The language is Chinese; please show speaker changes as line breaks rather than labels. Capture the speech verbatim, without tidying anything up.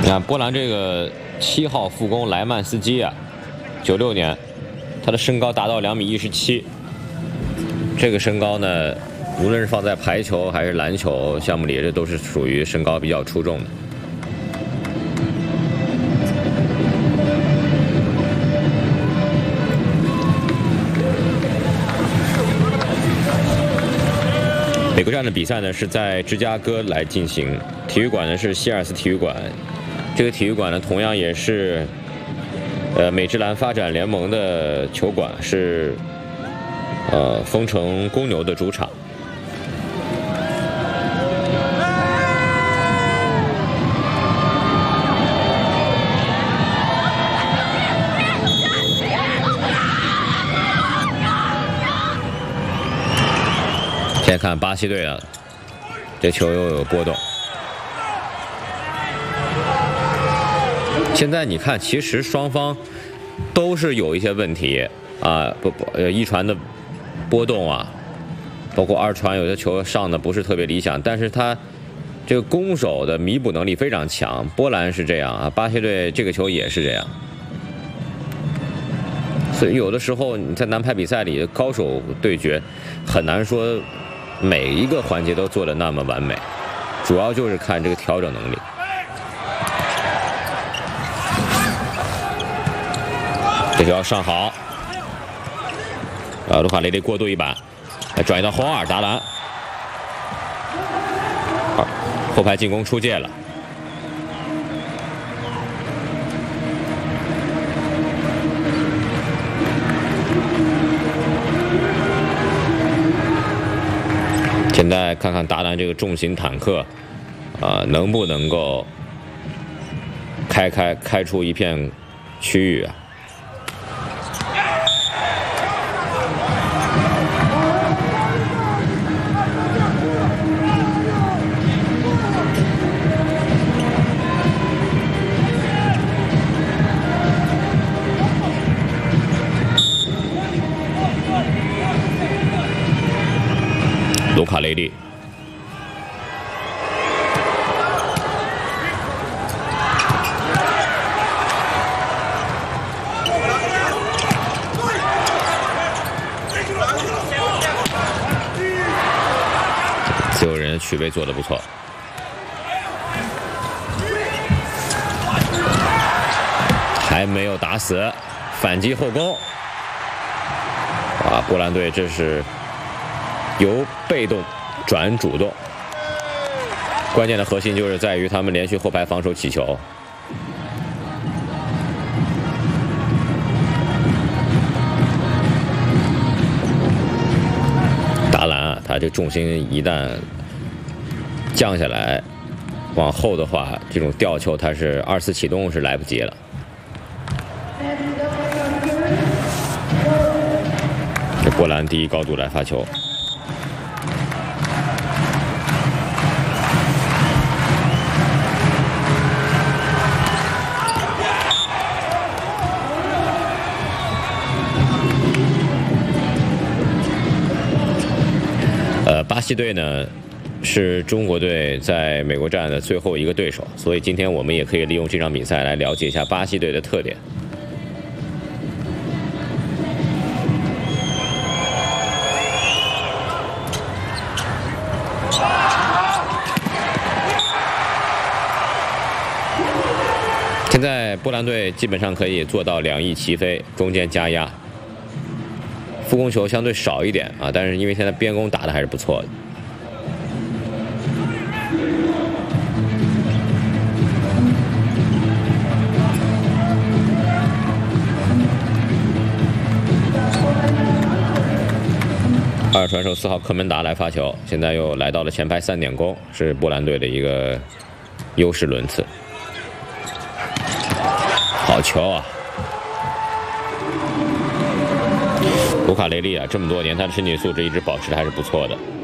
你看波兰这个七号副攻莱曼斯基啊，九六年，他的身高达到两米一十七。这个身高呢，无论是放在排球还是篮球项目里，这都是属于身高比较出众的。 美国站的比赛呢是在芝加哥来进行，体育馆呢是希尔斯体育馆。这个体育馆呢同样也是，呃美职篮发展联盟的球馆，是呃丰城公牛的主场。现在看巴西队了，这球又有波动。现在你看，其实双方都是有一些问题啊，不不，呃，一传的波动啊，包括二传有的球上的不是特别理想，但是他这个攻守的弥补能力非常强。波兰是这样啊，巴西队这个球也是这样。所以有的时候你在男排比赛里高手对决，很难说。 每一个环节都做得那么完美，主要就是看这个调整能力。这球上好，呃，卢卡雷利过渡一板，转移到红尔达兰，后排进攻出界了。 现在看看达兰这个重型坦克，啊、呃，能不能够开开开出一片区域啊？卢卡雷利，自由人取位做得不错，还没有打死，反击后攻。哇，波兰队这是。 由被动转主动，关键的核心就是在于他们连续后排防守起球。达兰啊，他这重心一旦降下来，往后的话，这种吊球他是二次启动是来不及了。这波兰第一高度来发球。 呃，巴西队呢是中国队在美国站的最后一个对手，所以今天我们也可以利用这场比赛来了解一下巴西队的特点。现在波兰队基本上可以做到两翼齐飞，中间加压。 副攻球相对少一点啊，但是因为现在边攻打的还是不错的。二传手四号科门达来发球，现在又来到了前排三点攻，是波兰队的一个优势轮次。好球啊！ 卢卡雷利啊，这么多年他的身体素质一直保持的还是不错的。